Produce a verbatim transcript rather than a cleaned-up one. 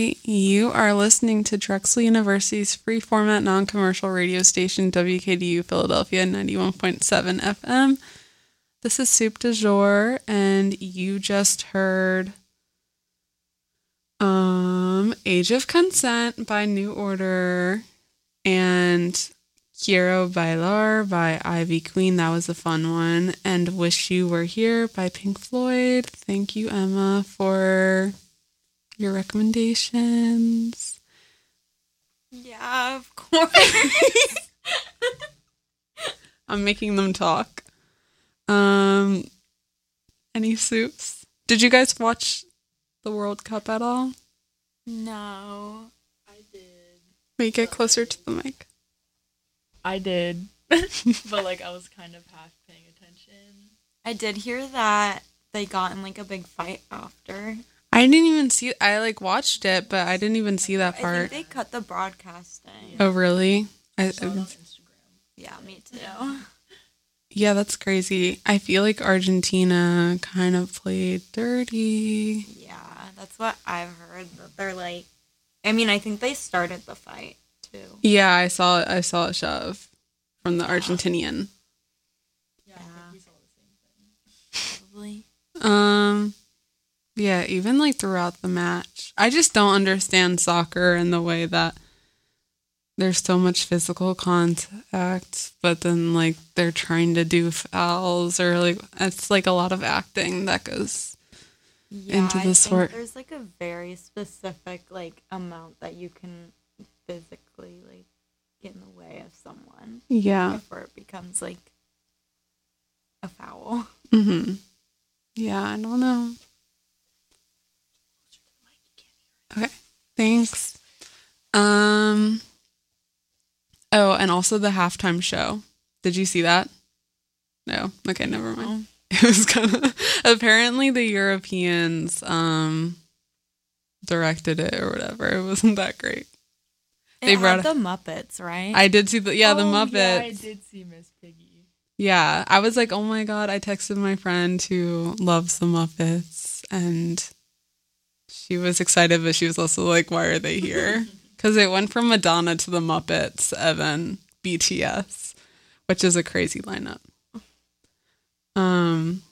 You are listening to Drexel University's free format non-commercial radio station W K D U Philadelphia ninety-one point seven F M. This is Soup du Jour, and you just heard um, Age of Consent by New Order and Quiero Bailar by Ivy Queen. That was a fun one. And Wish You Were Here by Pink Floyd. Thank you, Emma, for your recommendations. Yeah, of course. I'm making them talk. Um, any soups? Did you guys watch the World Cup at all? No. I did. Make it closer to the mic. I did. But, like, I was kind of half paying attention. I did hear that they got in, like, a big fight after. I didn't even see, I, like, watched it, but I didn't even see that part. I think they cut the broadcasting. Oh, really? I, I saw it on Instagram. Yeah, me too. Yeah, that's crazy. I feel like Argentina kind of played dirty. Yeah, that's what I've heard. That they're, like, I mean, I think they started the fight, too. Yeah, I saw I saw a shove from the Argentinian. Yeah, I think we saw the same thing. Probably. Um, yeah, even like throughout the match, I just don't understand soccer in the way that there's so much physical contact, but then like they're trying to do fouls or like it's like a lot of acting that goes Yeah, into the I sport. think there's like a very specific like amount that you can physically like get in the way of someone Yeah. before it becomes like a foul. Mm-hmm. Yeah, I don't know. Okay, thanks. Um. Oh, and also the halftime show. Did you see that? No. Okay, never mind. It was kind of apparently the Europeans um directed it or whatever. It wasn't that great. It They had brought- the Muppets, right? I did see the yeah the Oh, Muppets. Yeah, I did see Miss Piggy. Yeah, I was like, oh my god, I texted my friend who loves the Muppets, and she was excited, but she was also like, why are they here? Because it went from Madonna to the Muppets, Evan, B T S, which is a crazy lineup. Um,